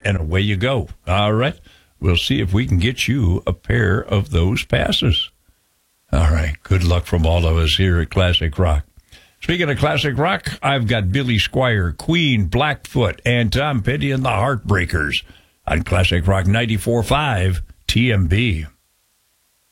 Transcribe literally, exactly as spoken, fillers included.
and away you go. All right. We'll see if we can get you a pair of those passes. All right. Good luck from all of us here at Classic Rock. Speaking of Classic Rock, I've got Billy Squier, Queen, Blackfoot, and Tom Petty and the Heartbreakers on Classic Rock ninety-four point five T M B.